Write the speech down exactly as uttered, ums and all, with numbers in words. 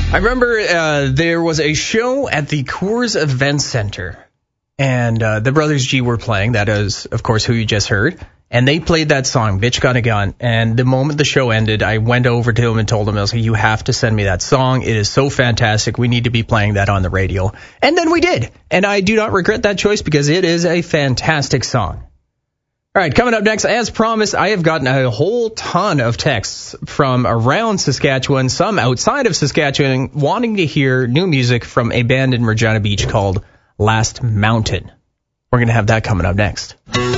I remember uh, there was a show at the Coors Event Center, and uh, the Brothers G were playing. That is, of course, who you just heard. And they played that song, Bitch Got a Gun. And the moment the show ended, I went over to him and told him, I was like, you have to send me that song. It is so fantastic. We need to be playing that on the radio. And then we did. And I do not regret that choice because it is a fantastic song. All right, coming up next, as promised, I have gotten a whole ton of texts from around Saskatchewan, some outside of Saskatchewan, wanting to hear new music from a band in Regina Beach called Last Mountain. We're going to have that coming up next.